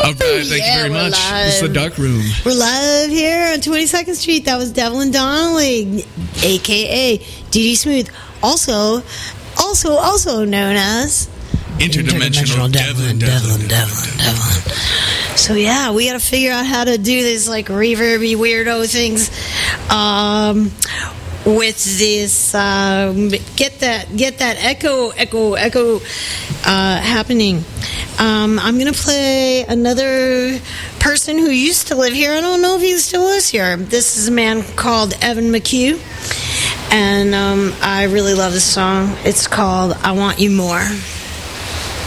All right, thank you very much. This is the Dark Room. We're live here on 22nd Street. That was Devlin Donnelly, a.k.a. Dee Smooth. Also known as... Interdimensional Devlin. So yeah, we got to figure out how to do this like reverby weirdo things with this. Get that echo happening. I'm gonna play another person who used to live here. I don't know if he still lives here. This is a man called Evan McHugh, and I really love this song. It's called "I Want You More."